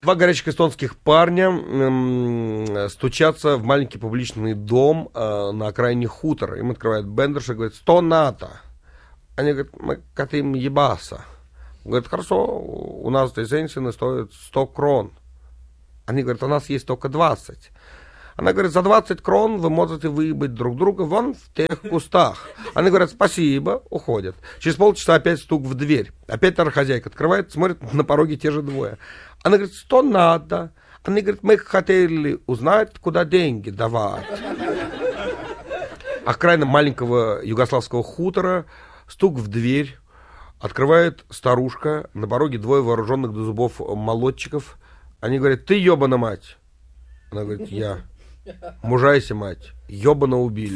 Два горячих эстонских парня стучатся в маленький публичный дом на окраине хутора. Им открывает бендерша и говорит: 100 НАТО. Они говорят: мы хотим ебаться. Говорит: хорошо, у нас эти женщины стоят 100 крон. Они говорят: у нас есть только 20. Она говорит: за 20 крон вы можете выебать друг друга вон в тех кустах. Они говорят: спасибо, уходят. Через полчаса опять стук в дверь. Опять хозяйка открывает, смотрит, на пороге те же двое. Она говорит: что надо? Они говорят: мы хотели узнать, куда деньги давать. Окраина маленького югославского хутора, стук в дверь. Открывает старушка, на пороге двое вооруженных до зубов молодчиков. Они говорят: ты ебана мать. Она говорит: я. Мужайся, мать, ебано убили.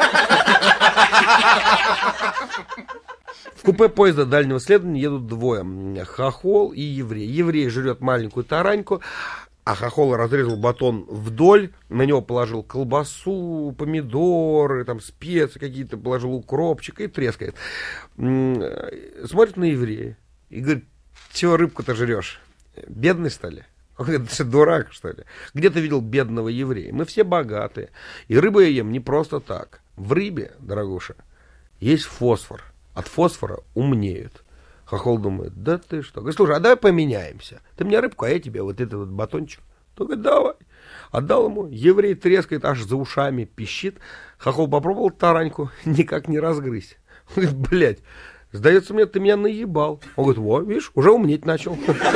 В купе поезда дальнего следования едут двое: хохол и еврей. Еврей жрет маленькую тараньку, а хохол разрезал батон вдоль, на него положил колбасу, помидоры, там специи какие-то, положил укропчик и трескает. Смотрит на еврея и говорит: чего рыбку-то жрешь? Бедный, что ли? Он говорит: ты дурак, что ли? Где ты видел бедного еврея? Мы все богатые. И рыбу я ем не просто так. В рыбе, дорогуша, есть фосфор. От фосфора умнеют. Хохол думает: да ты что? Говорит: слушай, а давай поменяемся. Ты мне рыбку, а я тебе вот этот вот батончик. Он говорит: давай. Отдал ему. Еврей трескает, аж за ушами пищит. Хохол попробовал тараньку, никак не разгрызть. Он говорит: блядь, сдается мне, ты меня наебал. Он говорит: во, видишь, уже умнеть начал.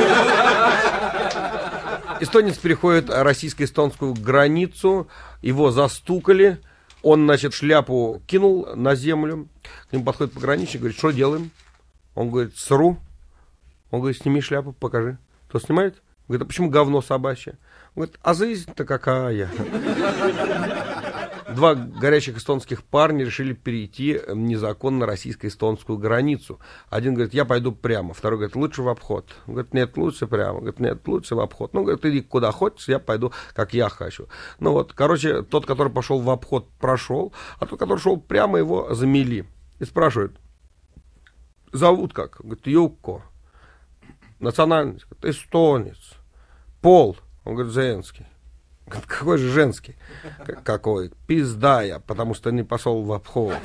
Эстонец переходит российско-эстонскую границу, его застукали, он, значит, шляпу кинул на землю, к нему подходит пограничник, говорит: что делаем? Он говорит: сру. Он говорит: сними шляпу, покажи. Кто снимает? Говорит: а почему говно собачье? Он говорит: а жизнь-то какая? Два горячих эстонских парня решили перейти незаконно российско-эстонскую границу. Один говорит: я пойду прямо. Второй говорит: лучше в обход. Он говорит: нет, лучше прямо. Он говорит: нет, лучше в обход. Ну, говорит: иди куда хочешь, я пойду, как я хочу. Ну вот, короче, тот, который пошел в обход, прошел, а тот, который шел прямо, его замели. И спрашивают: зовут как? Он говорит: Юкко. Национальность? Говорит: эстонец. Пол? Он говорит: женский. Какой же женский? Какой? Пизда я, потому что не пошел в обход.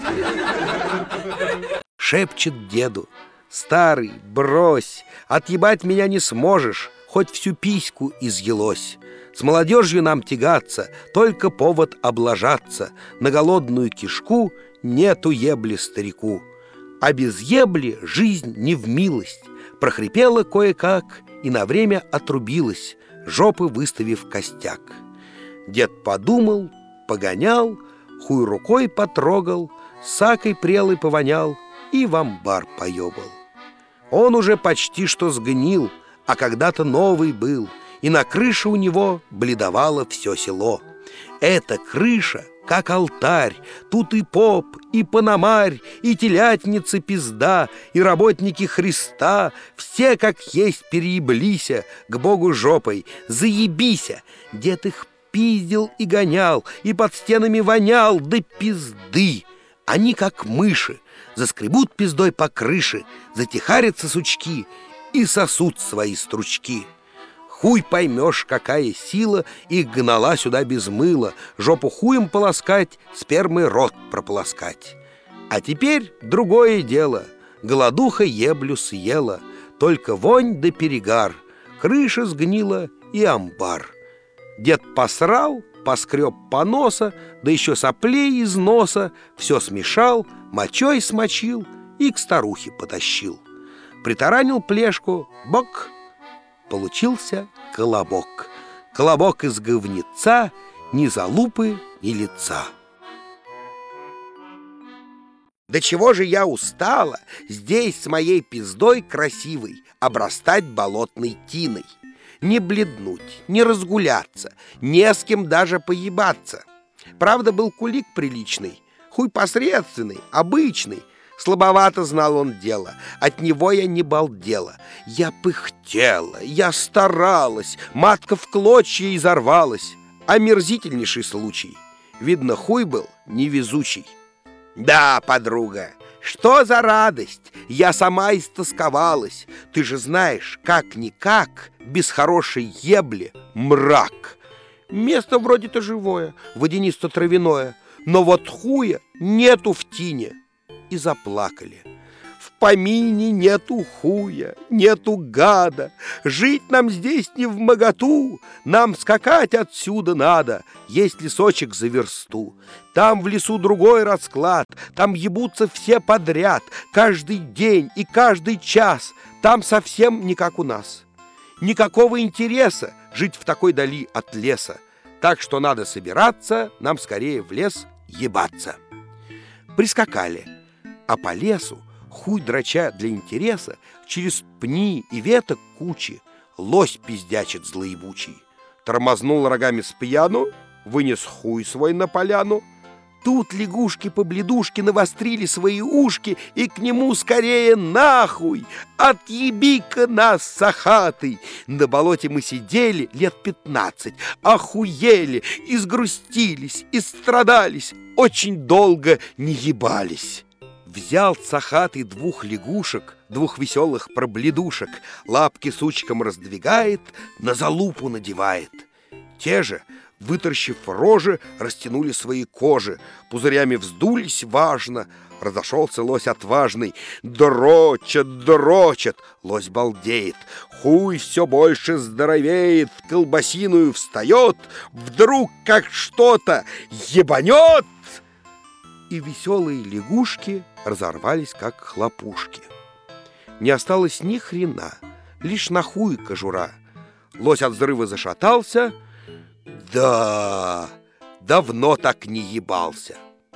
Шепчет деду: старый, брось, отъебать меня не сможешь, хоть всю письку изъелось. С молодежью нам тягаться, только повод облажаться. На голодную кишку нету ебли старику. А без ебли жизнь не в милость. Прохрипела кое-как и на время отрубилась, жопы выставив костяк. Дед подумал, погонял, хуй рукой потрогал, сакой прелой повонял и в амбар поебал. Он уже почти что сгнил, а когда-то новый был, и на крыше у него бледовало все село. Эта крыша, как алтарь, тут и поп, и пономарь, и телятница пизда, и работники Христа, все как есть перееблися к Богу жопой, заебися. Дед их пиздил и гонял, и под стенами вонял до пизды. Они, как мыши, заскребут пиздой по крыше, затихарятся сучки и сосут свои стручки. Хуй поймешь, какая сила их гнала сюда без мыла, жопу хуем полоскать, спермой рот прополоскать. А теперь другое дело. Голодуха еблю съела, только вонь да перегар, крыша сгнила и амбар. Дед посрал, поскреб по носа, да еще соплей из носа, все смешал, мочой смочил и к старухе потащил. Притаранил плешку, бок, получился колобок. Колобок из говнеца, ни залупы, ни лица. Да чего же я устала здесь с моей пиздой красивой обрастать болотной тиной. Не бледнуть, не разгуляться, не с кем даже поебаться. Правда, был кулик приличный, хуй посредственный, обычный. Слабовато знал он дело, от него я не балдела. Я пыхтела, я старалась, матка в клочья изорвалась. Омерзительнейший случай. Видно, хуй был невезучий. Да, подруга, Что за радость? Я сама истосковалась. Ты же знаешь, как-никак, без хорошей ебли мрак. Место вроде-то живое, водянисто-травяное, но вот хуя нету в тине. И заплакали. В помине нету хуя, нету гада. Жить нам здесь не вмоготу, нам скакать отсюда надо. Есть лесочек за версту. Там в лесу другой расклад, там ебутся все подряд, каждый день и каждый час. Там совсем не как у нас. Никакого интереса жить в такой дали от леса. Так что надо собираться, нам скорее в лес ебаться. Прискакали, а по лесу, хуй драча для интереса, через пни и веток кучи, лось пиздячит злоебучий. Тормознул рогами с пьяну, вынес хуй свой на поляну. Тут лягушки-побледушки навострили свои ушки, и к нему скорее нахуй! Отъеби-ка нас, сахатый! На болоте мы сидели лет 15, охуели, изгрустились, истрадались, очень долго не ебались. Взял сахатый двух лягушек, двух веселых пробледушек, лапки сучком раздвигает, на залупу надевает. Те же, вытаращив рожи, растянули свои кожи, пузырями вздулись важно. Разошелся лось отважный, дрочат, дрочат, лось балдеет, хуй все больше здоровеет, в колбасиную встает, вдруг как что-то ебанет, и веселые лягушки разорвались, как хлопушки. Не осталось ни хрена, лишь на хуй кожура. Лось от взрыва зашатался. Да, давно так не ебался.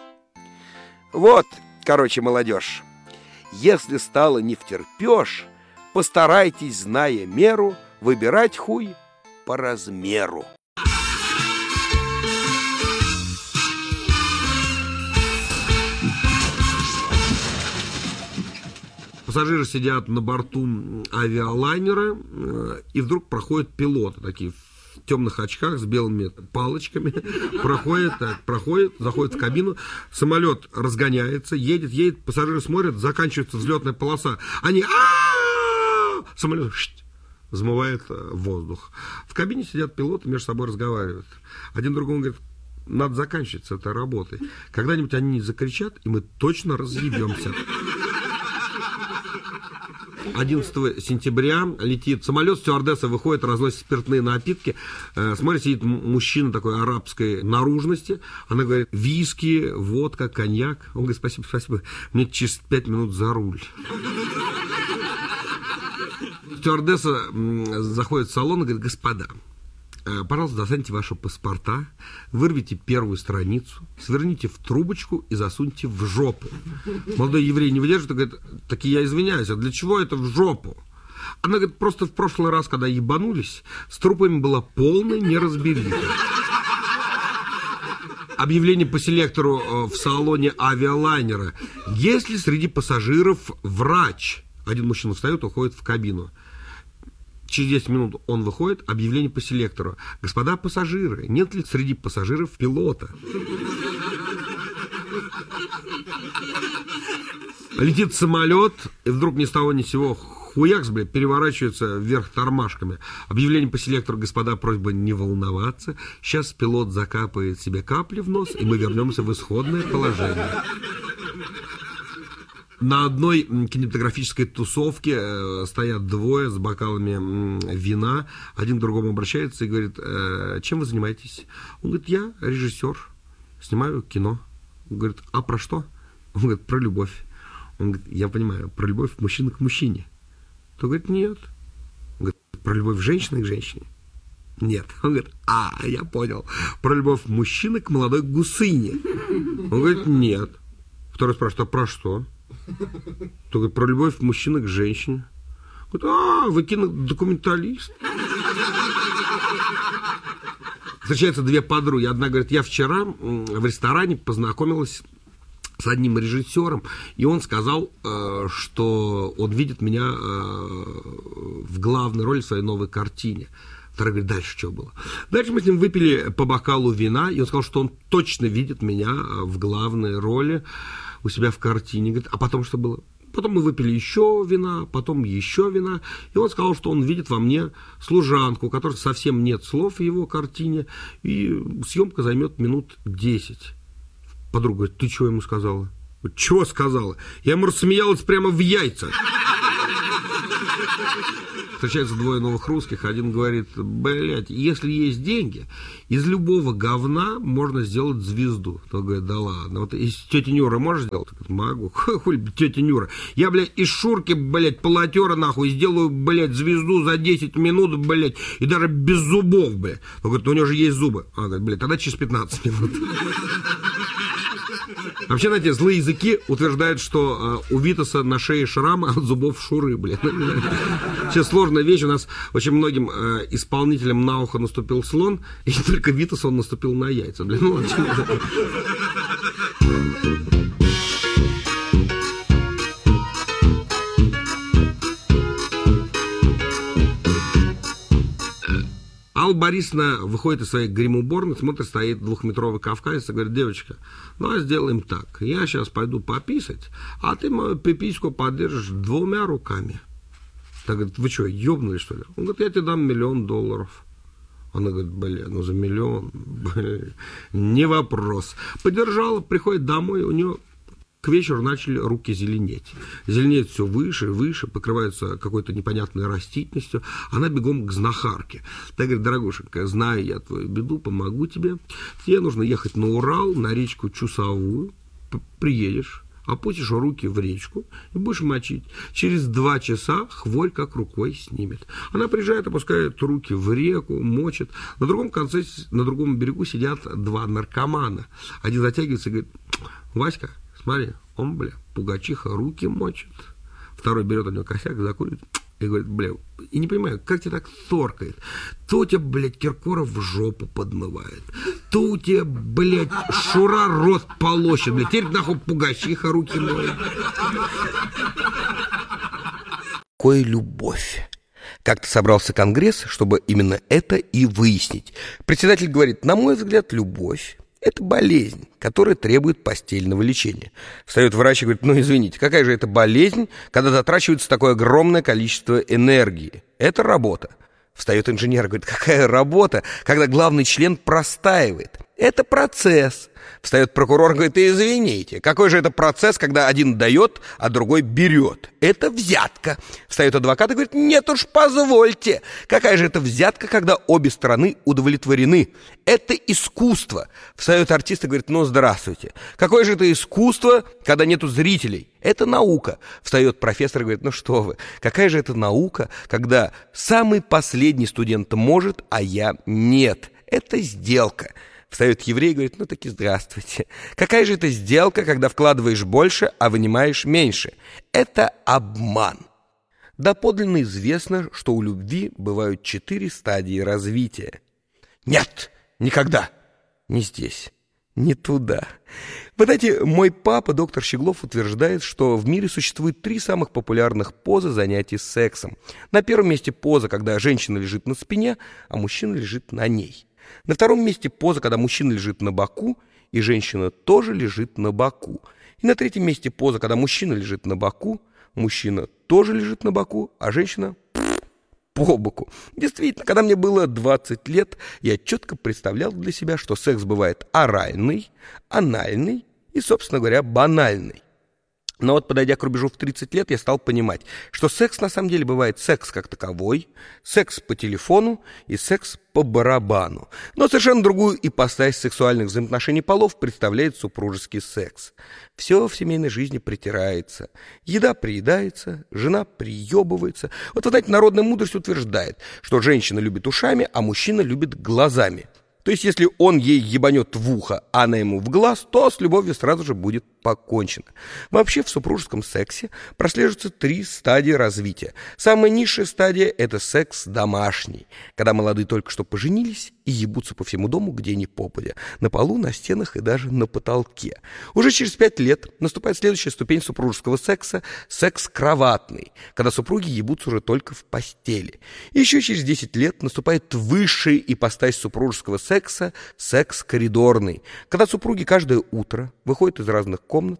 Вот, короче, молодежь, если стало не втерпешь, постарайтесь, зная меру, выбирать хуй по размеру. Пассажиры сидят на борту авиалайнера, и вдруг проходят пилоты, такие в темных очках с белыми палочками. Проходит, заходит в кабину, самолет разгоняется, едет, пассажиры смотрят, заканчивается взлетная полоса. Они самолет взмывает воздух. В кабине сидят пилоты, между собой разговаривают. Один другому говорит: надо заканчивать с этой работой. Когда-нибудь они не закричат, и мы точно разъебемся. 11 сентября летит самолет, стюардесса выходит, разносит спиртные напитки. Смотрит, сидит мужчина такой арабской наружности. Она говорит: виски, водка, коньяк. Он говорит: спасибо, спасибо, мне через 5 минут за руль. Стюардесса заходит в салон и говорит: господа, пожалуйста, достаньте ваши паспорта, вырвите первую страницу, сверните в трубочку и засуньте в жопу. Молодой еврей не выдержит и говорит: таки я извиняюсь, а для чего это в жопу? Она говорит: просто в прошлый раз, когда ебанулись, с трупами была полная неразбериха. Объявление по селектору в салоне авиалайнера: есть ли среди пассажиров врач? Один мужчина встает, уходит в кабину. Через 10 минут он выходит, объявление по селектору: господа пассажиры, нет ли среди пассажиров пилота? Летит самолет, и вдруг ни с того ни с сего хуякс, блядь, переворачивается вверх тормашками. Объявление по селектору: господа, просьба не волноваться, сейчас пилот закапает себе капли в нос, и мы вернемся в исходное положение. На одной кинематографической тусовке стоят двое с бокалами вина. Один к другому обращается и говорит: чем вы занимаетесь? Он говорит: я режиссер, снимаю кино. Он говорит: а про что? Он говорит: про любовь. Он говорит: я понимаю, про любовь мужчины к мужчине. Тот говорит: нет. Он говорит: про любовь женщины к женщине? Нет. Он говорит: я понял. Про любовь мужчины к молодой гусыне? Он говорит: нет. Второй спрашивает: а про что? Только про любовь мужчины к женщине. Говорит: вы кинодокументалист. Встречаются две подруги. Одна говорит: я вчера в ресторане познакомилась с одним режиссером, и он сказал, что он видит меня в главной роли в своей новой картине. Вторая говорит: дальше что было? Дальше мы с ним выпили по бокалу вина, и он сказал, что он точно видит меня в главной роли. у себя в картине. Говорит, а потом что было? Потом мы выпили еще вина, потом еще вина. И он сказал, что он видит во мне служанку, у которой совсем нет слов в его картине, и съемка займет минут 10. Подруга говорит, ты чего ему сказала? Чего сказала? Я ему рассмеялась прямо в яйца. Встречаются двое новых русских, один говорит, блядь, если есть деньги, из любого говна можно сделать звезду. Тот говорит, да ладно, вот из тети Нюры можешь сделать? Говорит, могу. Хуй, тетя Нюра. Я, блядь, из Шурки, блядь, полотера, нахуй, сделаю, блядь, звезду за 10 минут, блядь, и даже без зубов, блядь. Он говорит, у него же есть зубы. Он говорит, блядь, тогда через 15 минут. Вообще, знаете, злые языки утверждают, что у Витаса на шее шрамы от зубов Шуры, блин. Сейчас сложная вещь. У нас очень многим исполнителям на ухо наступил слон, и только Витасу он наступил на яйца, блин. Ну, Алла Борисовна выходит из своей гримуборной, смотрит, стоит двухметровый кавказец и говорит, девочка, ну, сделаем так, я сейчас пойду пописать, а ты мою пипиську поддержишь 2 руками. Так говорит, вы что, ёбнули, что ли? Он говорит, я тебе дам $1 миллион. Она говорит, блин, ну за $1 миллион, блин, не вопрос. Подержала, приходит домой, у нее... К вечеру начали руки зеленеть. Зеленеет все выше и выше, покрывается какой-то непонятной растительностью. Она бегом к знахарке. Так говорит, дорогушенька, знаю я твою беду, помогу тебе. Тебе нужно ехать на Урал, на речку Чусовую. Приедешь, опустишь руки в речку и будешь мочить. Через 2 часа хворь как рукой снимет. Она приезжает, опускает руки в реку, мочит. На другом конце, на другом берегу сидят 2 наркомана. Один затягивается и говорит, Васька, смотри, он, бля, пугачиха руки мочит. Второй берет у него косяк, закуривает и говорит, бля, и не понимаю, как тебя так торкает. То у тебя, блядь, Киркоров в жопу подмывает, то у тебя, блядь, Шура рот полощет, блядь, теперь нахуй пугачиха руки моет. Какой любовь. Как-то собрался конгресс, чтобы именно это и выяснить. Председатель говорит, на мой взгляд, любовь — это болезнь, которая требует постельного лечения. Встает врач и говорит, ну извините, какая же это болезнь, когда затрачивается такое огромное количество энергии? Это работа. Встает инженер и говорит, какая работа, когда главный член простаивает? Это процесс. Встает прокурор и говорит, извините, какой же это процесс, когда один дает, а другой берет? Это взятка. Встает адвокат и говорит, нет уж, позвольте. Какая же это взятка, когда обе стороны удовлетворены? Это искусство. Встает артист и говорит, ну здравствуйте. Какое же это искусство, когда нету зрителей? Это наука. Встает профессор и говорит, ну что вы, какая же это наука, когда самый последний студент может, а я нет? Это сделка. Встает еврей и говорит, ну таки здравствуйте. Какая же это сделка, когда вкладываешь больше, а вынимаешь меньше? Это обман. Доподлинно известно, что у любви бывают 4 стадии развития. Нет, никогда. Не здесь, не туда. Вы знаете, мой папа, доктор Щеглов, утверждает, что в мире существует 3 самых популярных позы занятий сексом. На первом месте поза, когда женщина лежит на спине, а мужчина лежит на ней. На втором месте поза, когда мужчина лежит на боку, и женщина тоже лежит на боку. И на третьем месте поза, когда мужчина лежит на боку, мужчина тоже лежит на боку, а женщина по боку. Действительно, когда мне было 20 лет, я четко представлял для себя, что секс бывает оральный, анальный и, собственно говоря, банальный. Но вот, подойдя к рубежу в 30 лет, я стал понимать, что секс на самом деле бывает секс как таковой, секс по телефону и секс по барабану. Но совершенно другую ипостась сексуальных взаимоотношений полов представляет супружеский секс. Все в семейной жизни притирается, еда приедается, жена приебывается. Вот, вы знаете, народная мудрость утверждает, что женщина любит ушами, а мужчина любит глазами. То есть, если он ей ебанет в ухо, а она ему в глаз, то с любовью сразу же будет покончено. Вообще, в супружеском сексе прослеживаются 3 стадии развития. Самая низшая стадия – это секс домашний, когда молодые только что поженились и ебутся по всему дому, где ни попадя, на полу, на стенах и даже на потолке. Уже через 5 лет наступает следующая ступень супружеского секса – секс кроватный, когда супруги ебутся уже только в постели. И еще через 10 лет наступает высшая ипостась супружеского секса – секс коридорный, когда супруги каждое утро выходят из разных комнат,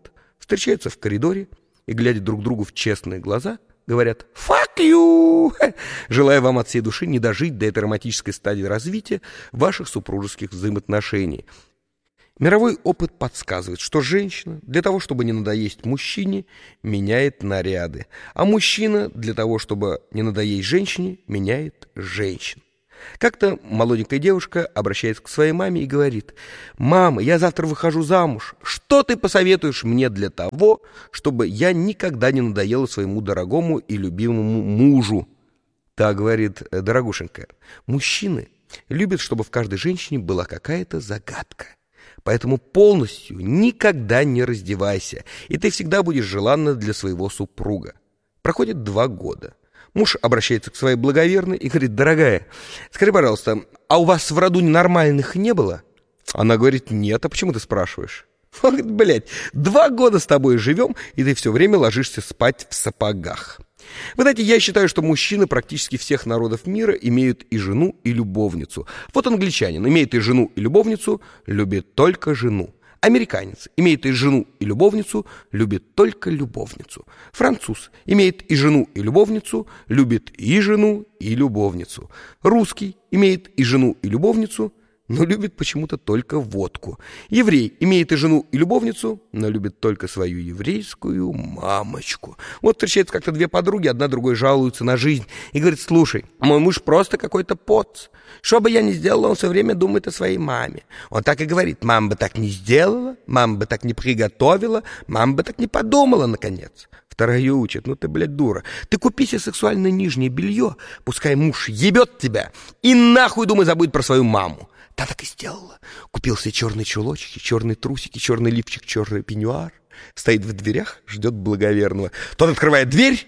встречаются в коридоре и, глядя друг другу в честные глаза, говорят «Fuck you!», желая вам от всей души не дожить до этой романтической стадии развития ваших супружеских взаимоотношений. Мировой опыт подсказывает, что женщина для того, чтобы не надоесть мужчине, меняет наряды, а мужчина для того, чтобы не надоесть женщине, меняет женщин. Как-то молоденькая девушка обращается к своей маме и говорит: «Мама, я завтра выхожу замуж. Что ты посоветуешь мне для того, чтобы я никогда не надоела своему дорогому и любимому мужу?» Та говорит: «Дорогушенька, мужчины любят, чтобы в каждой женщине была какая-то загадка. Поэтому полностью никогда не раздевайся, и ты всегда будешь желанна для своего супруга». Проходит 2 года. Муж обращается к своей благоверной и говорит: «Дорогая, скажи, пожалуйста, а у вас в роду нормальных не было?» Она говорит: «Нет, а почему ты спрашиваешь?» Он говорит: «Блядь, 2 года с тобой живем, и ты все время ложишься спать в сапогах». Вы знаете, я считаю, что мужчины практически всех народов мира имеют и жену, и любовницу. Вот англичанин имеет и жену, и любовницу, любит только жену. Американец имеет и жену, и любовницу, любит только любовницу. Француз имеет и жену, и любовницу, любит и жену, и любовницу. Русский имеет и жену, и любовницу, но любит почему-то только водку. Еврей имеет и жену, и любовницу, но любит только свою еврейскую мамочку. Вот встречаются как-то 2 подруги, одна другой жалуется на жизнь и говорит: «Слушай, мой муж просто какой-то поц. Что бы я ни сделала, он все время думает о своей маме. Он так и говорит: мама бы так не сделала, мама бы так не приготовила, мама бы так не подумала, наконец». Вторая ее учит: «Ну ты, блядь, дура. Ты купи себе сексуальное нижнее белье, пускай муж ебет тебя, и нахуй, думай, забудь про свою маму». Та так и сделала. Купил себе черные чулочки, черные трусики, черный лифчик, черный пеньюар. Стоит в дверях, ждет благоверного. Тот открывает дверь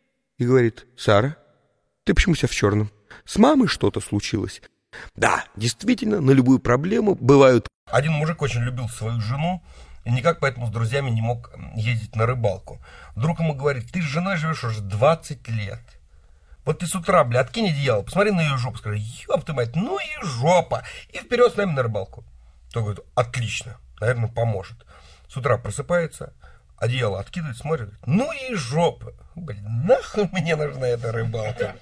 и говорит: «Сара, ты почему вся в черном? С мамой что-то случилось?» Да, действительно, на любую проблему бывают... Один мужик очень любил свою жену и никак поэтому с друзьями не мог ездить на рыбалку. Друг ему говорит: «Ты с женой живешь уже 20 лет. Вот ты с утра, бля, откинь одеяло, посмотри на ее жопу, скажи: ёб ты мать, ну и жопа, и вперед с нами на рыбалку». Тот говорит: «Отлично, наверное, поможет». С утра просыпается, одеяло откидывает, смотрит: «Ну и жопа». Блин, нахуй мне нужна эта рыбалка?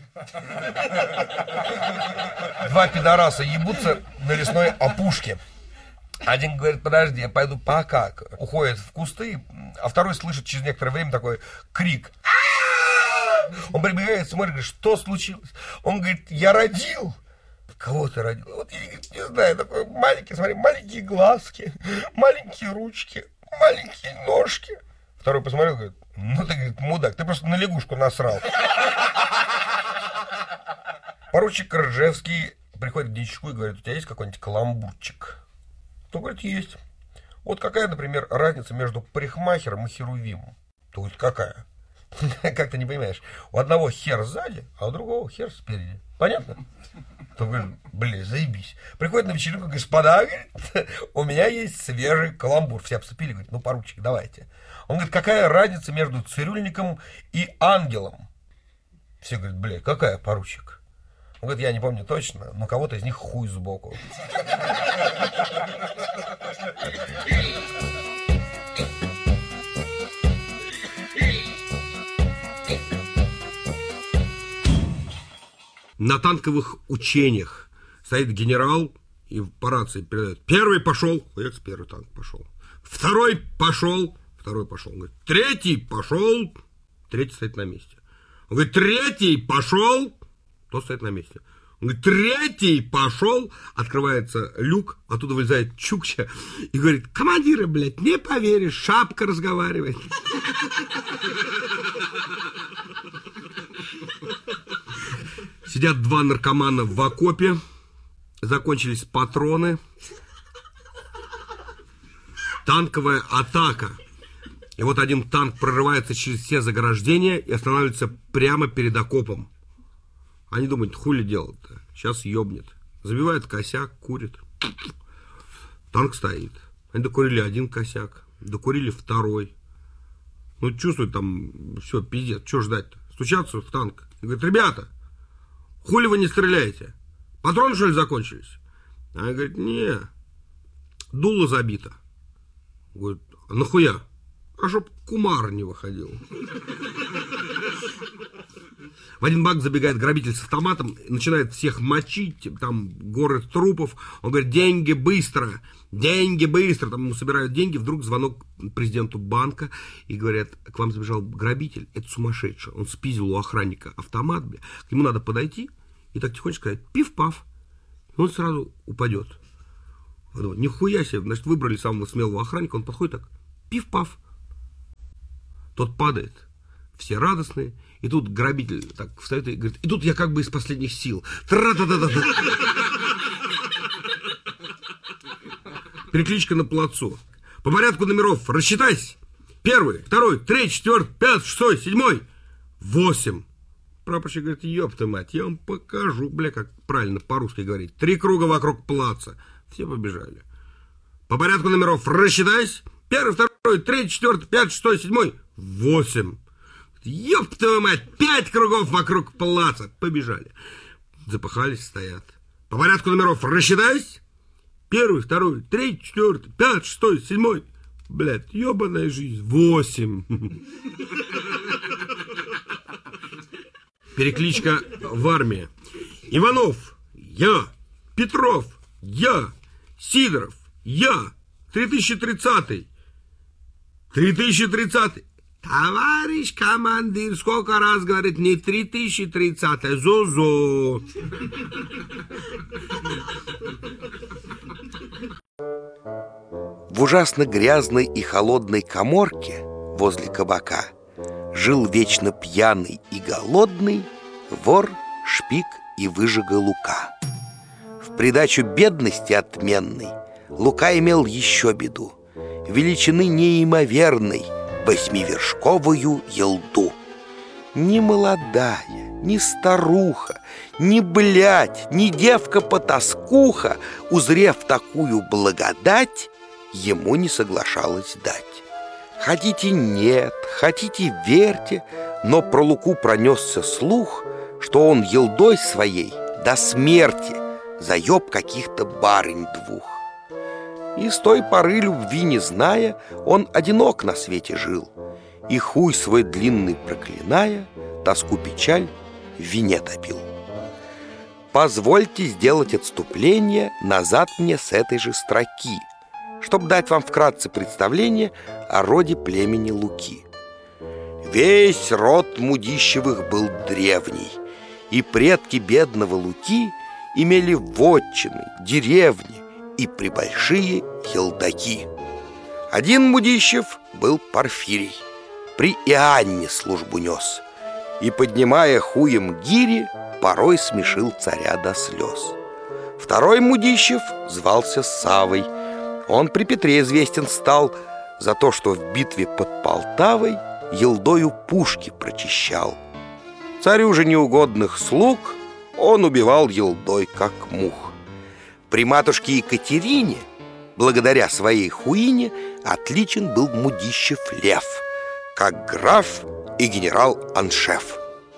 2 пидораса ебутся на лесной опушке. Один говорит: «Подожди, я пойду пока». Уходит в кусты, а второй слышит через некоторое время такой крик. Он прибегает, смотрит, говорит: «Что случилось?» Он говорит: «Я родил». «Кого ты родил?» Вот я, говорит, не знаю, такой маленький, смотри, маленькие глазки, маленькие ручки, маленькие ножки. Второй посмотрел, говорит: «Ну ты, говорит, мудак, ты просто на лягушку насрал». Поручик Ржевский приходит к дичку и говорит: «У тебя есть какой-нибудь каламбурчик?» Тот говорит: «Есть». «Вот какая, например, разница между парикмахером и херувимом?» Тот говорит: «Какая?» Как ты не понимаешь? У одного хер сзади, а у другого хер спереди. Понятно? То говорит: «Блин, заебись». Приходит на вечеринку: «Господа, говорит, у меня есть свежий каламбур». Все обступили, говорит: «Ну, поручик, давайте». Он говорит: «Какая разница между цирюльником и ангелом?» Все говорят: «Блин, какая, поручик?» Он говорит: «Я не помню точно, но кого-то из них хуй сбоку». На танковых учениях стоит генерал и по рации передает: «Первый пошел». Ходит, первый танк пошел. Второй пошел. Второй пошел. Он говорит: «Третий пошел». Третий стоит на месте. Он говорит: «Третий пошел». Тот стоит на месте. Он говорит: «Третий пошел». Открывается люк, оттуда вылезает Чукча и говорит: «Командиры, блядь, не поверишь, шапка разговаривает». Сидят 2 наркомана в окопе, закончились патроны, танковая атака. И вот один танк прорывается через все заграждения и останавливается прямо перед окопом. Они думают: хули делать-то, сейчас ёбнет. Забивает косяк, курит. Танк стоит. Они докурили 1 косяк, докурили 2. Ну, чувствуют там, все, пиздец, что ждать-то? Стучатся в танк и говорят: «Ребята, хули вы не стреляете? Патроны, что ли, закончились?» Она говорит: «Не, дуло забито». Говорит: «А нахуя?» а чтоб кумар не выходил. В один банк забегает грабитель с автоматом, начинает всех мочить, там горы трупов. Он говорит: деньги быстро, деньги быстро. Там ему собирают деньги, вдруг звонок президенту банка, и говорят: к вам забежал грабитель, это сумасшедший. Он спиздил у охранника автомат, к нему надо подойти и так тихонечко сказать: пиф-паф. И он сразу упадет. Нихуя себе, значит, выбрали самого смелого охранника, он подходит так: пиф-паф. Тот падает, все радостные. И тут грабитель так встает и говорит: и тут я как бы из последних сил. Тра-та-та-та-та. Перекличка на плацу. По порядку номеров рассчитайся. 1, 2, 3, 4, 5, 6, 7, 8. Прапорщик говорит: ёпта мать, я вам покажу, бля, как правильно по-русски говорить. 3 круга вокруг плаца. Все побежали. По порядку номеров рассчитайся. 1, 2, 3, 4, 5, 6, 7, 8. Ёб твою мать, 5 кругов вокруг плаца. Побежали. Запыхались, стоят. По порядку номеров рассчитайся. 1, 2, 3, 4, 5, 6, 7. Блядь, ёбаная жизнь. 8. Перекличка в армии. Иванов, я. Петров, я. Сидоров, я. 3030. 3030. Товарищ командир, сколько раз говорит, не 3030, а зо-зо. В ужасно грязной и холодной каморке возле кабака жил вечно пьяный и голодный вор, шпик и выжига Лука. В придачу бедности отменной Лука имел еще беду — величины неимоверной 8-вершковую елду. Ни молодая, ни старуха, ни блядь, ни девка-потаскуха, узрев такую благодать, ему не соглашалась дать. Хотите нет, хотите верьте, но про Луку пронесся слух, что он елдой своей до смерти заеб каких-то барынь 2. И с той поры, любви не зная, он одинок на свете жил, и хуй свой длинный проклиная, тоску печаль в вине топил. Позвольте сделать отступление назад мне с этой же строки, чтобы дать вам вкратце представление о роде племени Луки. Весь род Мудищевых был древний, и предки бедного Луки имели вотчины, деревни и прибольшие елдаки. Один Мудищев был Порфирий, при Иоанне службу нес, и, поднимая хуем гири, порой смешил царя до слез. Второй Мудищев звался Савой. Он при Петре известен стал за то, что в битве под Полтавой елдою пушки прочищал. Царю же неугодных слуг он убивал елдой, как мух. При матушке Екатерине, благодаря своей хуине, отличен был Мудищев Лев, как граф и генерал-аншеф.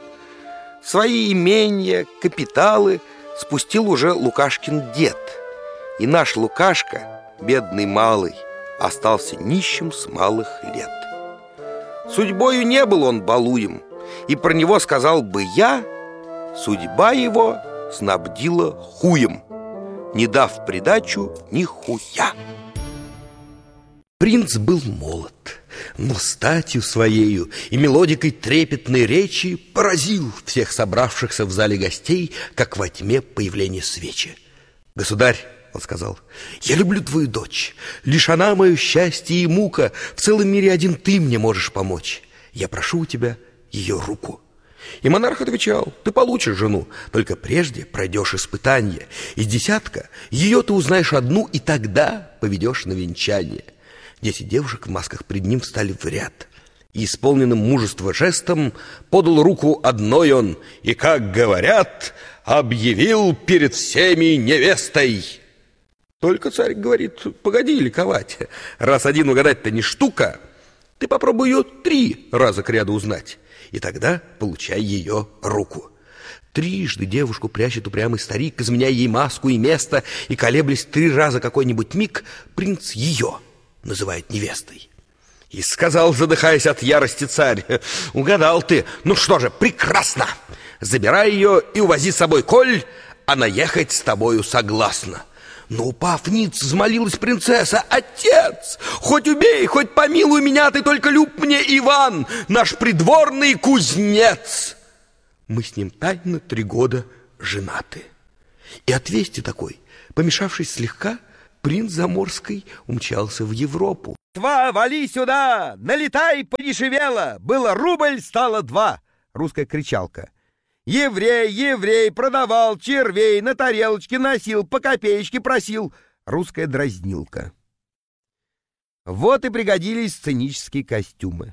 Свои имения, капиталы спустил уже Лукашкин дед, и наш Лукашка, бедный малый, остался нищим с малых лет. Судьбою не был он балуем, и про него сказал бы я: судьба его снабдила хуем, не дав придачу ни хуя. Принц был молод, но статью своею и мелодикой трепетной речи поразил всех собравшихся в зале гостей, как во тьме появление свечи. «Государь, — он сказал, — я люблю твою дочь. Лишь она мое счастье и мука. В целом мире один ты мне можешь помочь. Я прошу у тебя ее руку». И монарх отвечал: ты получишь жену, только прежде пройдешь испытание. Из 10 ее ты узнаешь одну, и тогда поведешь на венчание. 10 девушек в масках пред ним встали в ряд, и исполненным мужества жестом подал руку одной он, и, как говорят, объявил перед всеми невестой. Только царь говорит: погоди ликовать, раз один угадать-то не штука, ты попробуй ее 3 раза кряду узнать, и тогда получай ее руку. 3 девушку прячет упрямый старик, изменяя ей маску и место, и, колеблясь 3 раза какой-нибудь миг, принц ее называет невестой. И сказал, задыхаясь от ярости, царь: угадал ты. Ну что же, прекрасно. Забирай ее и увози с собой, коль она ехать с тобою согласна. Но, упав ниц, взмолилась принцесса: отец, хоть убей, хоть помилуй меня, ты только люб мне, Иван, наш придворный кузнец. Мы с ним тайно 3 года женаты. И от вести такой, помешавшись слегка, принц Заморский умчался в Европу. Вали сюда! Налетай, подешевело! Было рубль, стало 2. Русская кричалка. Еврей, еврей, продавал червей, на тарелочке носил, по копеечке просил. Русская дразнилка. Вот и пригодились сценические костюмы.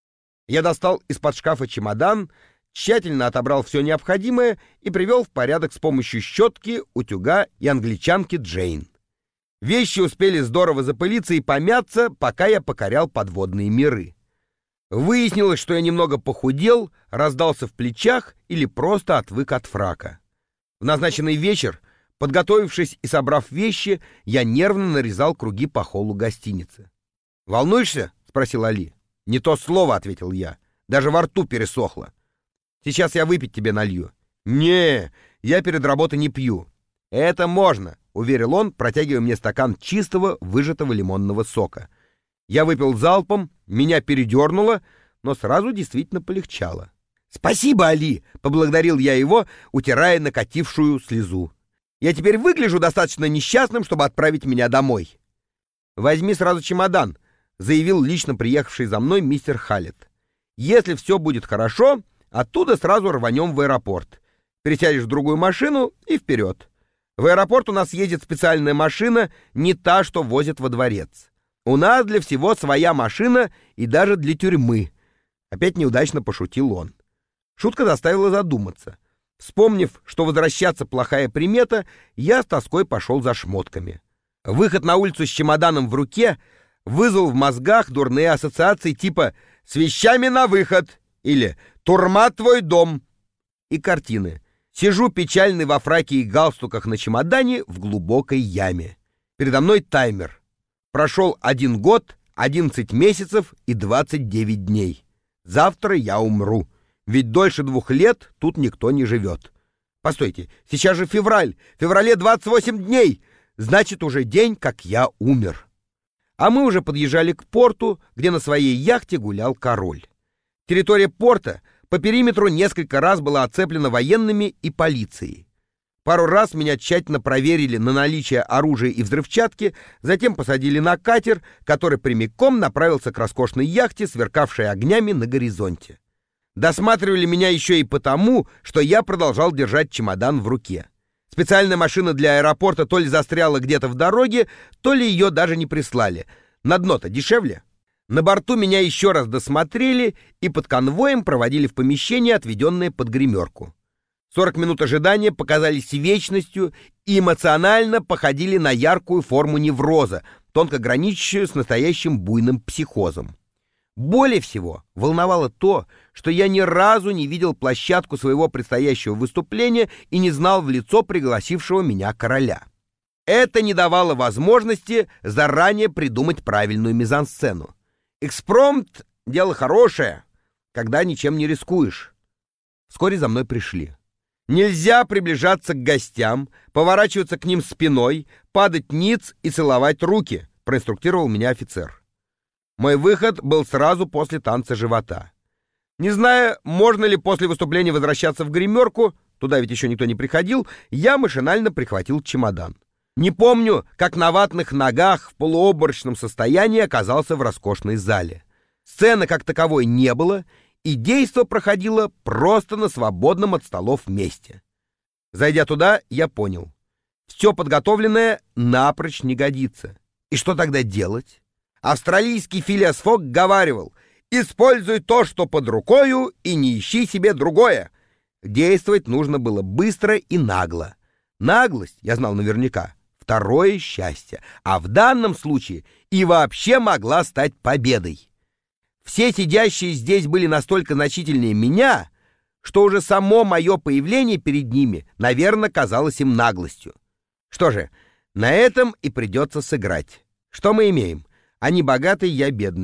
Я достал из-под шкафа чемодан, тщательно отобрал все необходимое и привел в порядок с помощью щетки, утюга и англичанки Джейн. Вещи успели здорово запылиться и помяться, пока я покорял подводные миры. Выяснилось, что я немного похудел, раздался в плечах или просто отвык от фрака. В назначенный вечер, подготовившись и собрав вещи, я нервно нарезал круги по холлу гостиницы. «Волнуешься?» — спросил Али. «Не то слово», — ответил я. «Даже во рту пересохло. Сейчас я выпить тебе налью». «Не, я перед работой не пью». «Это можно», — уверил он, протягивая мне стакан чистого выжатого лимонного сока. Я выпил залпом, меня передернуло, но сразу действительно полегчало. «Спасибо, Али!» — поблагодарил я его, утирая накатившую слезу. «Я теперь выгляжу достаточно несчастным, чтобы отправить меня домой». «Возьми сразу чемодан», — заявил лично приехавший за мной мистер Халлет. «Если все будет хорошо, оттуда сразу рванем в аэропорт. Пересядешь в другую машину и вперед. В аэропорт у нас едет специальная машина, не та, что возят во дворец. У нас для всего своя машина и даже для тюрьмы». Опять неудачно пошутил он. Шутка заставила задуматься. Вспомнив, что возвращаться плохая примета, я с тоской пошел за шмотками. Выход на улицу с чемоданом в руке вызвал в мозгах дурные ассоциации типа «С вещами на выход» или «Турма твой дом» и картины. Сижу печальный во фраке и галстуках на чемодане в глубокой яме. Передо мной таймер. Прошел 1 год, 11 месяцев и 29 дней. Завтра я умру, ведь дольше 2 лет тут никто не живет. Постойте, сейчас же февраль, в феврале 28 дней, значит уже день, как я умер. А мы уже подъезжали к порту, где на своей яхте гулял король. Территория порта по периметру несколько раз была оцеплена военными и полицией. Пару раз меня тщательно проверили на наличие оружия и взрывчатки, затем посадили на катер, который прямиком направился к роскошной яхте, сверкавшей огнями на горизонте. Досматривали меня еще и потому, что я продолжал держать чемодан в руке. Специальная машина для аэропорта то ли застряла где-то в дороге, то ли ее даже не прислали. На дно-то дешевле. На борту меня еще раз досмотрели и под конвоем проводили в помещение, отведенное под гримерку. 40 минут ожидания показались вечностью и эмоционально походили на яркую форму невроза, тонко граничащую с настоящим буйным психозом. Более всего волновало то, что я ни разу не видел площадку своего предстоящего выступления и не знал в лицо пригласившего меня короля. Это не давало возможности заранее придумать правильную мизансцену. Экспромт — дело хорошее, когда ничем не рискуешь. Вскоре за мной пришли. Нельзя приближаться к гостям, поворачиваться к ним спиной, падать ниц и целовать руки, проинструктировал меня офицер. Мой выход был сразу после танца живота. Не зная, можно ли после выступления возвращаться в гримерку, туда ведь еще никто не приходил, я машинально прихватил чемодан. Не помню, как на ватных ногах в полуобморочном состоянии оказался в роскошной зале. Сцены как таковой не было, и действо проходило просто на свободном от столов месте. Зайдя туда, я понял. Все подготовленное напрочь не годится. И что тогда делать? Австралийский Филиас Фок говаривал: «Используй то, что под рукою, и не ищи себе другое». Действовать нужно было быстро и нагло. Наглость, я знал наверняка, второе счастье, а в данном случае и вообще могла стать победой. Все сидящие здесь были настолько значительнее меня, что уже само мое появление перед ними, наверное, казалось им наглостью. Что же, на этом и придется сыграть. Что мы имеем? Они богатые, я бедный.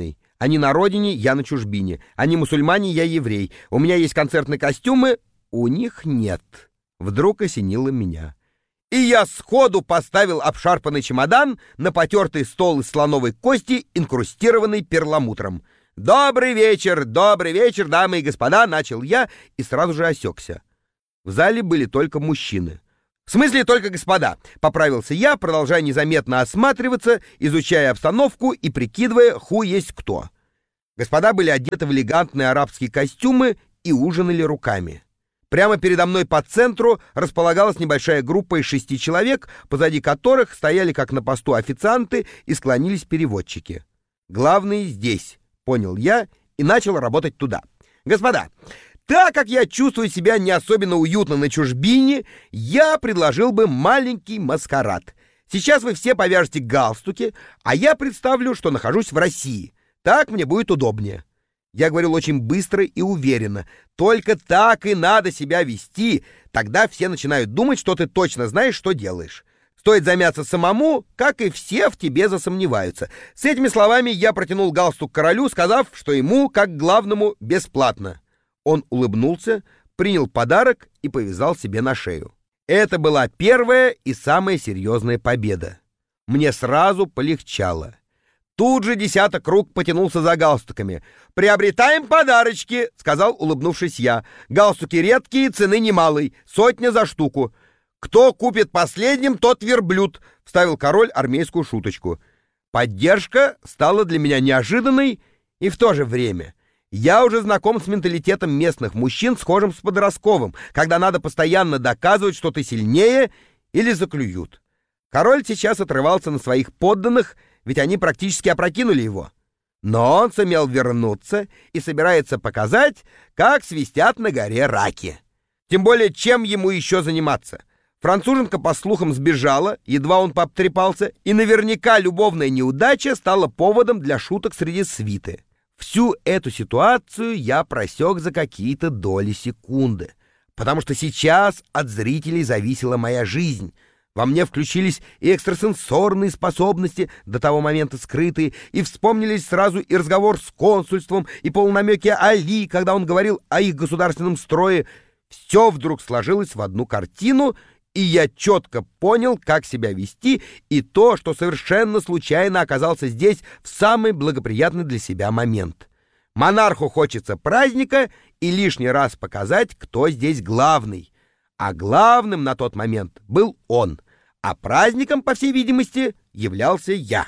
Они на родине, я на чужбине. Они мусульмане, я еврей. У меня есть концертные костюмы, у них нет. Вдруг осенило меня. И я сходу поставил обшарпанный чемодан на потертый стол из слоновой кости, инкрустированный перламутром. добрый вечер, дамы и господа!» — начал я и сразу же осекся. В зале были только мужчины. «В смысле, только господа!» — поправился я, продолжая незаметно осматриваться, изучая обстановку и прикидывая, ху есть кто. Господа были одеты в элегантные арабские костюмы и ужинали руками. Прямо передо мной по центру располагалась небольшая группа из 6 человек, позади которых стояли как на посту официанты и склонились переводчики. «Главный здесь», — понял я и начал работать туда. «Господа, так как я чувствую себя не особенно уютно на чужбине, я предложил бы маленький маскарад. Сейчас вы все повяжете галстуки, а я представлю, что нахожусь в России. Так мне будет удобнее». Я говорил очень быстро и уверенно. Только так и надо себя вести. Тогда все начинают думать, что ты точно знаешь, что делаешь. Стоит замяться самому, как и все в тебе засомневаются. С этими словами я протянул галстук королю, сказав, что ему, как главному, бесплатно. Он улыбнулся, принял подарок и повязал себе на шею. Это была первая и самая серьезная победа. Мне сразу полегчало. Тут же десяток рук потянулся за галстуками. «Приобретаем подарочки», — сказал, улыбнувшись я. «Галстуки редкие, цены немалой, 100 за штуку. Кто купит последним, тот верблюд», — вставил король армейскую шуточку. Поддержка стала для меня неожиданной и в то же время. Я уже знаком с менталитетом местных мужчин, схожим с подростковым, когда надо постоянно доказывать, что ты сильнее, или заклюют. Король сейчас отрывался на своих подданных, ведь они практически опрокинули его. Но он сумел вернуться и собирается показать, как свистят на горе раки. Тем более, чем ему еще заниматься? Француженка, по слухам, сбежала, едва он пообтрепался, и наверняка любовная неудача стала поводом для шуток среди свиты. Всю эту ситуацию я просек за какие-то доли секунды, потому что сейчас от зрителей зависела моя жизнь. Во мне включились и экстрасенсорные способности, до того момента скрытые, и вспомнились сразу и разговор с консульством, и полунамеки Али, когда он говорил о их государственном строе. Все вдруг сложилось в одну картину, и я четко понял, как себя вести, и то, что совершенно случайно оказался здесь в самый благоприятный для себя момент. Монарху хочется праздника и лишний раз показать, кто здесь главный. А главным на тот момент был он, а праздником, по всей видимости, являлся я.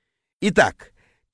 Итак,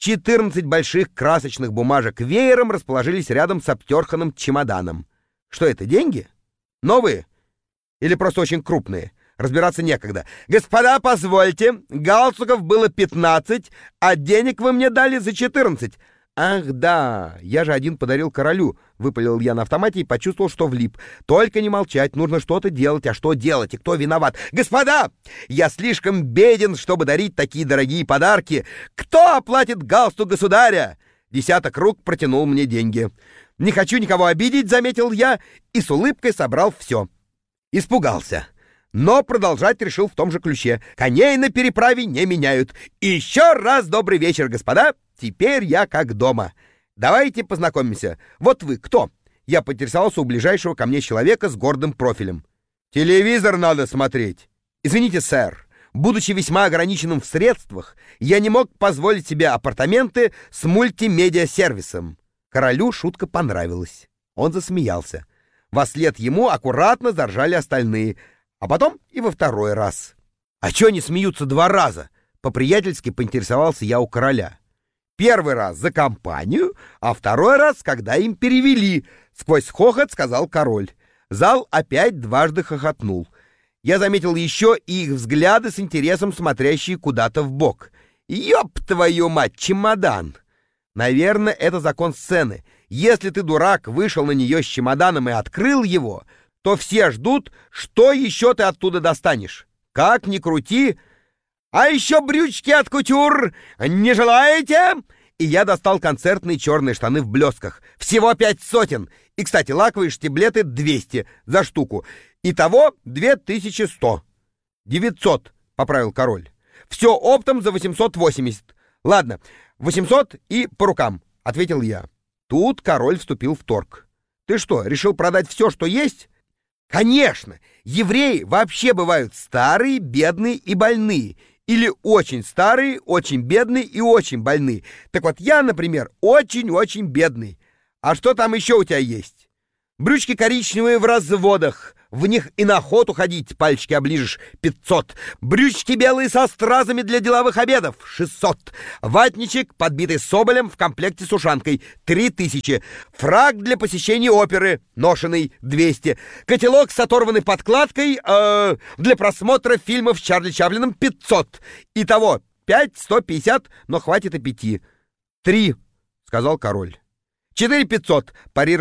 14 больших красочных бумажек веером расположились рядом с обтерханным чемоданом. Что это, деньги? Новые? Или просто очень крупные? Разбираться некогда. «Господа, позвольте, галстуков было 15, а денег вы мне дали за 14. «Ах да, я же один подарил королю», — выпалил я на автомате и почувствовал, что влип. «Только не молчать, нужно что-то делать. А что делать и кто виноват? Господа, я слишком беден, чтобы дарить такие дорогие подарки. Кто оплатит галстук государя?» Десяток рук протянул мне деньги. «Не хочу никого обидеть», — заметил я, и с улыбкой собрал все. Испугался. Но продолжать решил в том же ключе. Коней на переправе не меняют. И еще раз добрый вечер, господа. Теперь я как дома. Давайте познакомимся. Вот вы кто? Я поинтересовался у ближайшего ко мне человека с гордым профилем. Телевизор надо смотреть. Извините, сэр. Будучи весьма ограниченным в средствах, я не мог позволить себе апартаменты с мультимедиа-сервисом. Королю шутка понравилась. Он засмеялся. Вослед ему аккуратно заржали остальные. А потом и во второй раз. «А чё они смеются 2 раза?» По-приятельски поинтересовался я у короля. «Первый раз за компанию, а второй раз, когда им перевели», — сквозь хохот сказал король. Зал опять дважды хохотнул. Я заметил еще и их взгляды с интересом, смотрящие куда-то вбок. «Ёб твою мать, чемодан!» Наверное, это закон сцены. Если ты, дурак, вышел на нее с чемоданом и открыл его, то все ждут, что еще ты оттуда достанешь. Как ни крути. «А еще брючки от кутюр! Не желаете?» И я достал концертные черные штаны в блесках. Всего 500. И, кстати, лаковые штиблеты 200 за штуку. Итого 2100. 900, поправил король. Все оптом за 880. Ладно, 800 и по рукам. ответил я. Тут король вступил в торг. Ты что, решил продать все, что есть? Конечно, евреи вообще бывают старые, бедные и больные. Или очень старые, очень бедные и очень больные. Так вот, я, например, очень-очень бедный. А что там еще у тебя есть? Брючки коричневые в разводах. В них и на охоту ходить, пальчики оближешь, 500. Брючки белые со стразами для деловых обедов, 600. Ватничек, подбитый соболем в комплекте с ушанкой, 3000. Фрак для посещения оперы, ношеный, 200. Котелок с оторванной подкладкой для просмотра фильмов с Чарли Чаплином, 500. Итого 5, 150, но хватит и 5. 3, сказал король. 4500, парировал